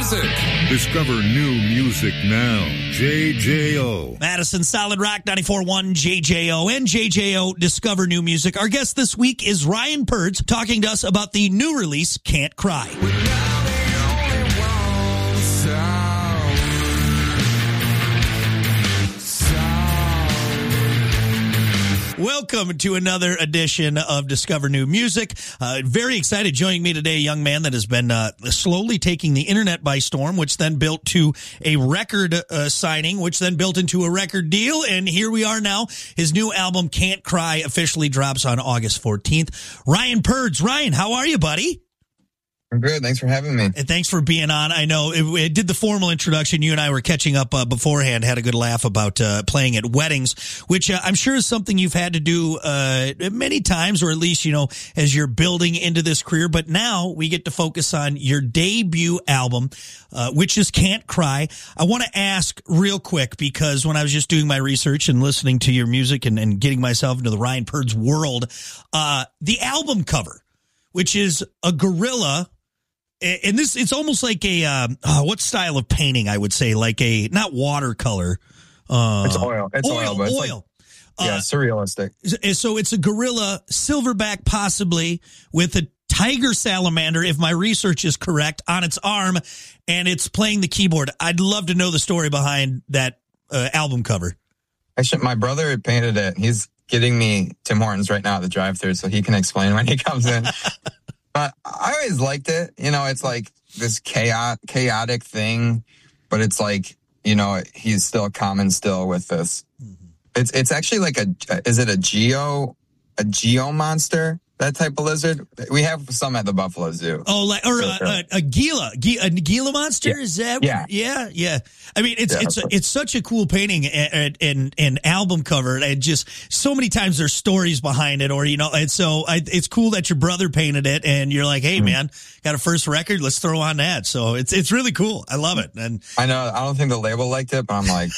music. Discover new music now. JJO. Madison Solid Rock 94.1 JJO and JJO Discover New Music. Our guest this week is Ryan Purds, talking to us about the new release, Can't Cry. Welcome to another edition of Discover New Music. Very excited. Joining me today, a young man that has been slowly taking the internet by storm, which then built to a record signing, which then built into a record deal. And here we are now. His new album, Can't Cry, officially drops on August 14th. Ryan Purds. Ryan, how are you, buddy? I'm good. Thanks for having me. And thanks for being on. I know it did the formal introduction. You and I were catching up beforehand, had a good laugh about playing at weddings, which I'm sure is something you've had to do many times, or at least, you know, as you're building into this career. But now we get to focus on your debut album, which is Can't Cry. I want to ask real quick, because when I was just doing my research and listening to your music and getting myself into the Ryan Purds world, the album cover, which is a gorilla. And this, it's almost like a, what style of painting, I would say, like a, not watercolor. It's oil. It's oil. But it's oil. Surrealistic. So it's a gorilla, silverback possibly, with a tiger salamander, if my research is correct, on its arm, and it's playing the keyboard. I'd love to know the story behind that album cover. My brother painted it. He's getting me Tim Hortons right now at the drive-thru so he can explain when he comes in. But I always liked it. You know, it's like this chaotic thing, but it's like, you know, he's still common still with this. Mm-hmm. It's actually like is it a geo monster? That type of lizard? We have some at the Buffalo Zoo. Oh, like, or a Gila monster? Yeah. Is that? Yeah. Yeah. I mean, it's such a cool painting and album cover. And just so many times there's stories behind it, or, you know, and so it's cool that your brother painted it and you're like, hey, man, got a first record. Let's throw on that. So it's really cool. I love it. And I know, I don't think the label liked it, but I'm like,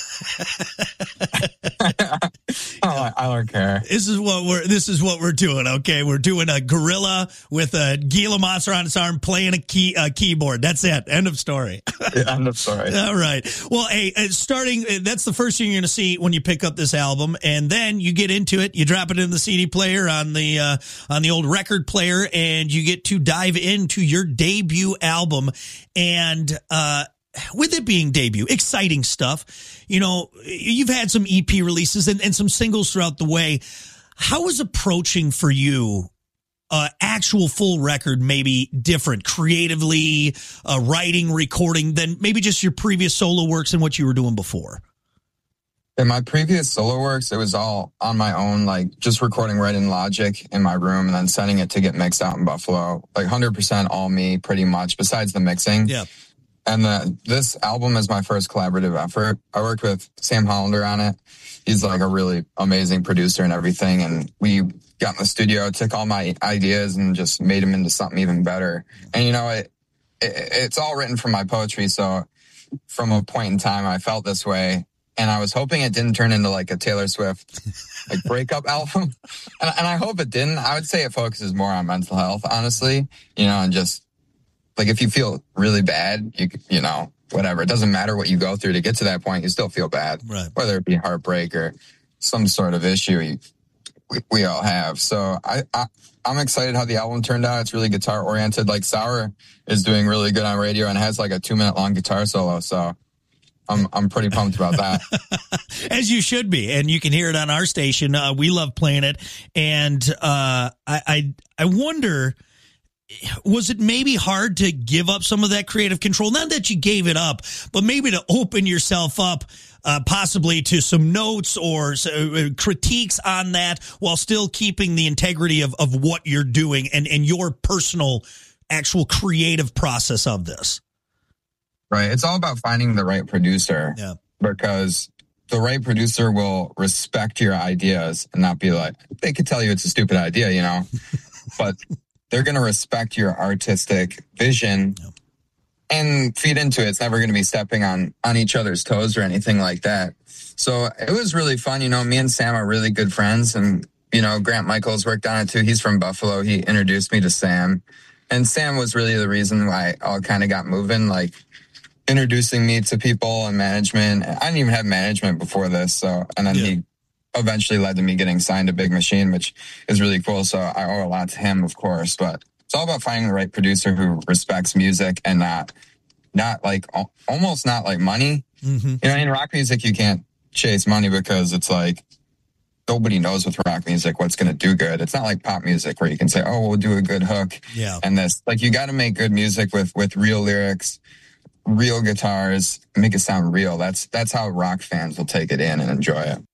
I don't care. This is what we're doing. Okay. We're doing a gorilla with a Gila monster on its arm playing a keyboard. That's it. End of story. Yeah, end of story. All right. Well, hey, that's the first thing you're going to see when you pick up this album, and then you get into it. You drop it in the CD player on the old record player, and you get to dive into your debut album. And with it being debut, exciting stuff. You know, you've had some EP releases and some singles throughout the way. How is approaching for you actual full record maybe different creatively, writing, recording, than maybe just your previous solo works and what you were doing before? In my previous solo works, it was all on my own, like just recording right in Logic in my room and then sending it to get mixed out in Buffalo. Like 100% all me, pretty much, besides the mixing. Yeah. And this album is my first collaborative effort. I worked with Sam Hollander on it. He's like a really amazing producer and everything. And we got in the studio, took all my ideas and just made them into something even better. And, you know, it's all written from my poetry. So from a point in time, I felt this way. And I was hoping it didn't turn into like a Taylor Swift like breakup album. And I hope it didn't. I would say it focuses more on mental health, honestly, you know, and just like if you feel really bad, you know, whatever. It doesn't matter what you go through to get to that point. You still feel bad, right? Whether it be heartbreak or some sort of issue we all have. So I'm excited how the album turned out. It's really guitar oriented. Like Sour is doing really good on radio and has like a 2-minute long guitar solo. So I'm pretty pumped about that. As you should be. And you can hear it on our station. We love playing it. And I wonder, was it maybe hard to give up some of that creative control? Not that you gave it up, but maybe to open yourself up possibly to some notes or critiques on that while still keeping the integrity of what you're doing and your personal actual creative process of this. Right. It's all about finding the right producer. Yeah. Because the right producer will respect your ideas and not be like, they could tell you it's a stupid idea, you know, but they're going to respect your artistic vision and feed into it. It's never going to be stepping on each other's toes or anything like that. So it was really fun. You know, me and Sam are really good friends, and, you know, Grant Michaels worked on it too. He's from Buffalo. He introduced me to Sam, and Sam was really the reason why I all kind of got moving. Like, introducing me to people and management. I didn't even have management before this. So, and then he eventually led to me getting signed to Big Machine, which is really cool. So I owe a lot to him, of course, but it's all about finding the right producer who respects music and not like, almost not like money. Mm-hmm. You know, in rock music, you can't chase money because it's like, nobody knows with rock music what's going to do good. It's not like pop music where you can say, oh, we'll do a good hook. Yeah. And this, like, you got to make good music with real lyrics, real guitars, make it sound real. That's how rock fans will take it in and enjoy it.